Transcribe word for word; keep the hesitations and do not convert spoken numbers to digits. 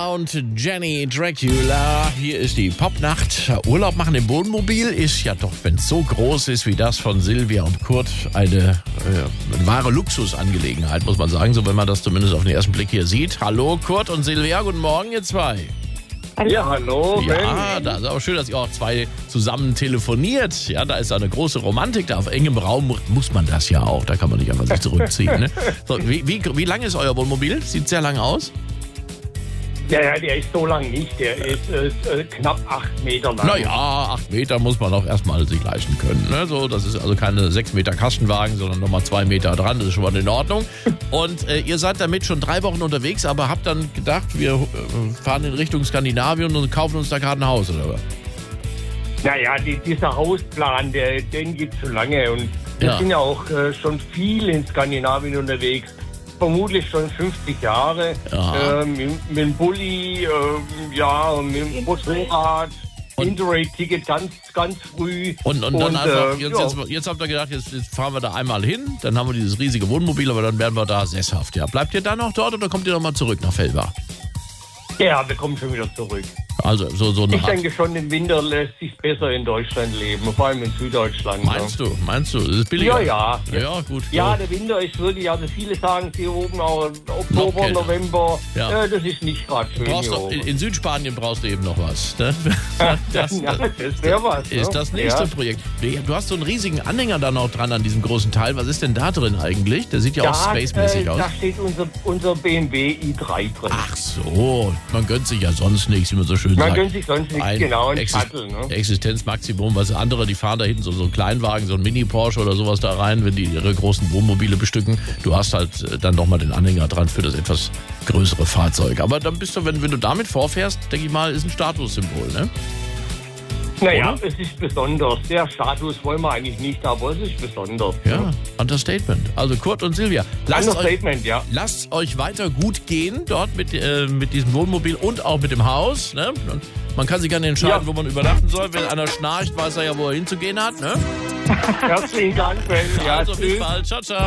und Jenny Dracula. Hier ist die Popnacht. Urlaub machen im Wohnmobil ist ja doch, wenn es so groß ist wie das von Silvia und Kurt, eine, äh, eine wahre Luxusangelegenheit, muss man sagen. So, wenn man das zumindest auf den ersten Blick hier sieht. Hallo Kurt und Silvia, guten Morgen ihr zwei. Ja, hallo. Ja, das ist auch schön, dass ihr auch zwei zusammen telefoniert. Ja, da ist eine große Romantik. Da auf engem Raum muss man das ja auch. Da kann man nicht einfach sich zurückziehen. Ne? So, wie, wie, wie lang ist euer Wohnmobil? Sieht sehr lang aus. Ja, ja, der ist so lang nicht. Der ist äh, knapp acht Meter lang. Naja, acht Meter muss man auch erstmal sich leisten können. Ne? So, das ist also keine sechs Meter Kastenwagen, sondern nochmal zwei Meter dran. Das ist schon mal in Ordnung. Und äh, ihr seid damit schon drei Wochen unterwegs, aber habt dann gedacht, wir äh, fahren in Richtung Skandinavien und kaufen uns da gerade ein Haus, oder was? Naja, die, dieser Hausplan, der, den gibt es schon lange. Und wir Ja. sind ja auch äh, schon viel in Skandinavien unterwegs. Vermutlich schon fünfzig Jahre. Ja. Äh, mit, mit dem Bulli, äh, ja, mit dem Motorrad. Interrail-Ticket ganz, ganz früh. Und, und dann Und, einfach, äh, jetzt, ja. jetzt, jetzt habt ihr gedacht, jetzt, jetzt fahren wir da einmal hin, dann haben wir dieses riesige Wohnmobil, aber dann werden wir da sesshaft. Ja. Bleibt ihr dann noch dort oder kommt ihr nochmal zurück nach Felbach? Ja, wir kommen schon wieder zurück. Also so, so eine Ich Art. denke schon, im Winter lässt sich besser in Deutschland leben, vor allem in Süddeutschland. Meinst du? Meinst du? Das ist billiger? Ja, ja. Ja, gut. Ja, so. der Winter ist wirklich, also viele sagen hier oben auch Noch Oktober, kälter. November, Ja. äh, das ist nicht gerade schön Brauchst hier doch, in, oben. in Südspanien brauchst du eben noch was. Ne? Ja, Das, ja, das wäre was. ist ne? das nächste Ja. Projekt. Du hast so einen riesigen Anhänger da noch dran an diesem großen Teil. Was ist denn da drin eigentlich? Der sieht ja auch Da, spacemäßig äh, aus. Da steht unser, unser B M W i drei drin. Ach so, man gönnt sich ja sonst nichts, wie man so schön Man sagt. gönnt sich sonst nichts, Ein genau, ein Exist- Shuttle. Ne? Existenzmaximum, was andere, die fahren da hinten so, so einen Kleinwagen, so ein Mini-Porsche oder sowas da rein, wenn die ihre großen Wohnmobile bestücken. Du hast halt äh, dann nochmal den Anhänger dran für das etwas größere Fahrzeug. Aber dann bist du, wenn, wenn du damit vorfährst, denke ich mal, ist ein Statussymbol, ne? Naja, Oder? es ist besonders. Der Status wollen wir eigentlich nicht, aber es ist besonders. Ja, Understatement. Also Kurt und Silvia, lasst euch, Understatement, ja. lasst euch weiter gut gehen dort mit, äh, mit diesem Wohnmobil und auch mit dem Haus. Ne? Und man kann sich gerne entscheiden, Ja. wo man übernachten soll. Wenn einer schnarcht, weiß er ja, wo er hinzugehen hat. Ne? Herzlichen Dank, Ben. Ja, Also bis tschüss. bald. Ciao, ciao.